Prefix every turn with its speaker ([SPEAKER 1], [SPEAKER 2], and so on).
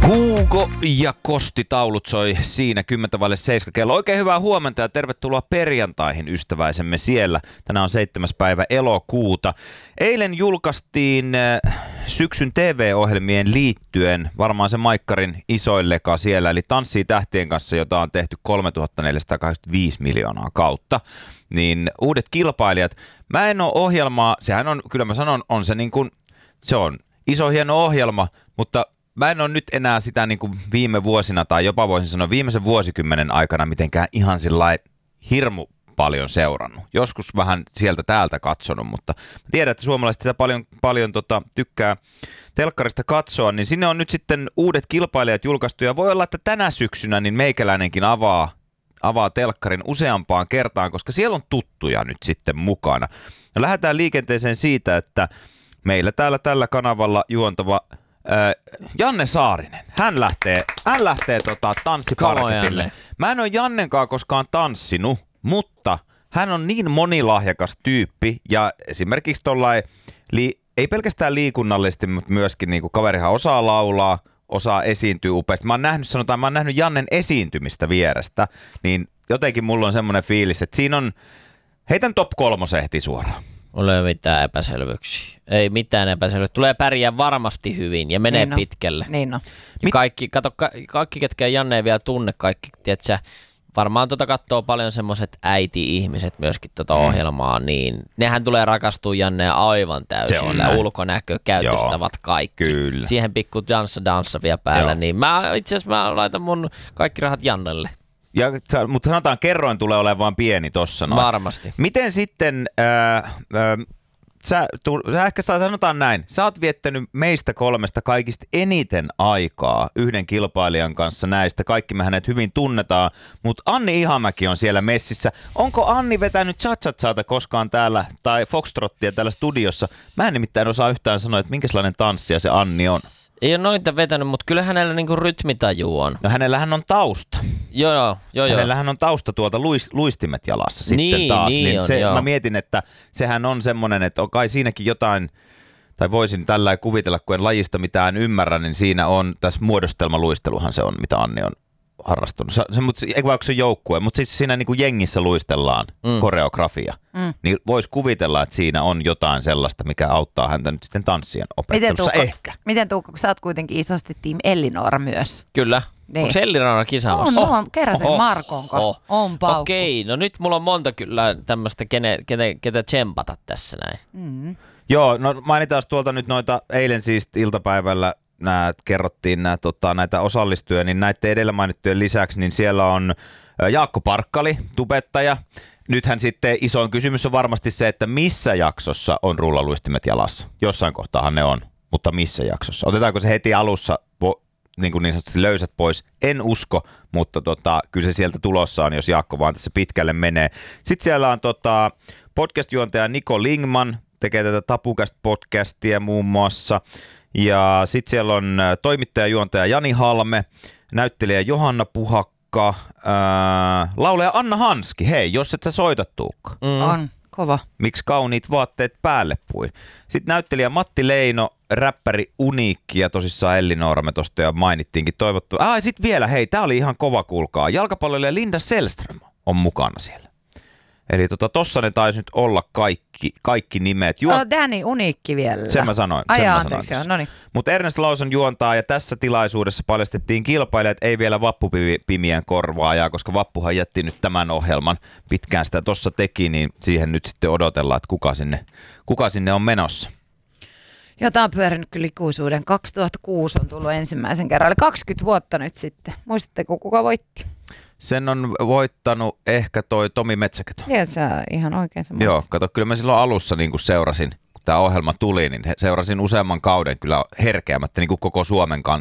[SPEAKER 1] Hugo ja Kosti taulut soi siinä 10:07 kello. Oikein hyvää huomenta ja tervetuloa perjantaihin ystäväisemme siellä. Tänään on 7. päivä elokuuta. Eilen julkaistiin syksyn TV-ohjelmien liittyen varmaan se Maikkarin isoin leka siellä, eli Tanssii tähtien kanssa, jota on tehty 3485 miljoonaa kautta. Niin uudet kilpailijat. Mä en ole ohjelmaa, sehän on, kyllä mä sanon, on se niin kuin, se on iso hieno ohjelma, mutta mä en ole nyt enää sitä niin kuin viime vuosina tai jopa voisin sanoa viimeisen vuosikymmenen aikana mitenkään ihan sillai hirmu paljon seurannut. Joskus vähän sieltä täältä katsonut, mutta tiedän, että suomalaiset sitä paljon tykkää telkkarista katsoa, niin sinne on nyt sitten uudet kilpailijat julkaistu ja voi olla, että tänä syksynä niin meikäläinenkin avaa telkkarin useampaan kertaan, koska siellä on tuttuja nyt sitten mukana. Ja lähdetään liikenteeseen siitä, että meillä täällä tällä kanavalla juontava Janne Saarinen, hän lähtee tanssiparketille. Mä en ole Jannenkaan koskaan tanssinut, mutta hän on niin monilahjakas tyyppi ja esimerkiksi ei pelkästään liikunnallisesti, mutta myöskin niin kuin kaverihan osaa laulaa, osaa esiintyä upeasti. Mä oon nähnyt Jannen esiintymistä vierestä, niin jotenkin mulla on semmoinen fiilis, että siinä on, heitän top 3 heti suoraan.
[SPEAKER 2] Mulla ei ole mitään epäselvyyksiä. Ei mitään epäselvyyksiä. Tulee pärjää varmasti hyvin ja menee niin pitkälle.
[SPEAKER 3] Niin on.
[SPEAKER 2] Kaikki, ketkä Janne ei vielä tunne, kaikki, tiedätkö, varmaan katsoo paljon semmoiset äiti-ihmiset myöskin ohjelmaa, niin nehän tulee rakastua Janneen aivan täysillä. Ulkonäkö, käytöstavat, kaikki.
[SPEAKER 1] Kyllä.
[SPEAKER 2] Siihen pikku danssa vielä päällä.
[SPEAKER 1] Joo.
[SPEAKER 2] Niin itse asiassa mä laitan mun kaikki rahat Jannelle.
[SPEAKER 1] Mutta sanotaan, kerroin tulee olemaan vaan pieni tossa noin.
[SPEAKER 2] Varmasti.
[SPEAKER 1] Miten sitten, sä ehkä sanotaan näin, sä oot viettänyt meistä 3 kaikista eniten aikaa yhden kilpailijan kanssa näistä. Kaikki me hänet hyvin tunnetaan, mutta Anni Ihamäki on siellä messissä. Onko Anni vetänyt cha-cha-chata koskaan täällä, tai foxtrottia täällä studiossa? Mä en nimittäin osaa yhtään sanoa, että minkälainen tanssija se Anni on.
[SPEAKER 2] Ei ole noita vetänyt, mutta kyllä hänellä niinku rytmitaju on.
[SPEAKER 1] No hänellähän on tausta.
[SPEAKER 2] Joo.
[SPEAKER 1] Hänellähän on tausta tuolta luistimet jalassa sitten taas. Niin
[SPEAKER 2] on,
[SPEAKER 1] mä mietin, että sehän on semmoinen, että kai siinäkin jotain, tai voisin tällä kuvitella, kun en lajista mitään ymmärrä, niin siinä on, tässä muodostelmaluisteluhan se on, mitä Anni on harrastunut. Eikö vaikka se joukkue, mutta siis siinä niin kuin jengissä luistellaan koreografia. Niin voisi kuvitella, että siinä on jotain sellaista, mikä auttaa häntä nyt sitten tanssien opettelussa ehkä.
[SPEAKER 3] Miten Tuukka, kun sä oot kuitenkin isosti Team Ellinora myös.
[SPEAKER 2] Kyllä. Niin. Onko Ellinora kisaamassa?
[SPEAKER 3] On Keräsen Markonko. On paukku.
[SPEAKER 2] Okei, no nyt mulla on monta kyllä tämmöistä, ketä tsempata tässä näin.
[SPEAKER 1] Joo, no mainitaan tuolta nyt noita, eilen siis iltapäivällä kerrottiin näitä osallistujia, niin näiden edellä mainittujen lisäksi, niin siellä on Jaakko Parkkali, tubettaja. Nythän sitten isoin kysymys on varmasti se, että missä jaksossa on rullaluistimet jalassa. Jossain kohtaahan ne on, mutta missä jaksossa? Otetaanko se heti alussa niin sanotusti löysät pois? En usko, mutta kyllä se sieltä tulossa on, jos Jaakko vaan tässä pitkälle menee. Sitten siellä on podcast-juontaja Niko Lingman, tekee tätä Tapucast-podcastia muun muassa. Ja sitten siellä on toimittaja-juontaja Jani Halme, näyttelijä Johanna Puhakka, laulaja Anna Hanski. Hei, jos et sä soita, Tuukka.
[SPEAKER 3] On, kova.
[SPEAKER 1] Miksi kauniit vaatteet päälle pui? Sitten näyttelijä Matti Leino, räppäri Uniikki ja tosissaan Ellinora me tosta jo mainittiinkin toivottu. Sitten vielä, hei, tää oli ihan kova, kuulkaa. Jalkapalloilija Linda Sellström on mukana siellä. Eli tossa ne taisi nyt olla kaikki nimet.
[SPEAKER 3] Danny Uniikki vielä.
[SPEAKER 1] Sen mä sanoin.
[SPEAKER 3] Anteeksi, no niin.
[SPEAKER 1] Mutta Ernest Lawson juontaa ja tässä tilaisuudessa paljastettiin kilpailijat, ei vielä vappupimien korvaajaa, koska Vappuhan jätti nyt tämän ohjelman pitkään sitä tossa teki, niin siihen nyt sitten odotellaan, että kuka sinne on menossa.
[SPEAKER 3] Joo, tää on pyörinyt kyllä ikuisuuden. 2006 on tullut ensimmäisen kerran, eli 20 vuotta nyt sitten. Muistatteko, kuka voitti?
[SPEAKER 1] Sen on voittanut ehkä toi Tomi Metsäkätö.
[SPEAKER 3] Ja sä ihan oikein se muistat.
[SPEAKER 1] Joo, kato, kyllä mä silloin alussa niin kun seurasin, kun tämä ohjelma tuli, niin seurasin useamman kauden kyllä herkeämättä niin kuin koko Suomen